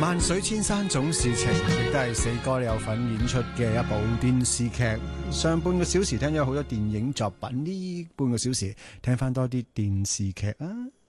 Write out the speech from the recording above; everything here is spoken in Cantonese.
萬水千山總是情，亦都係四哥你有份演出嘅一部電視劇。上半個小時聽咗好多電影作品，呢半個小時聽翻多啲電視劇啊！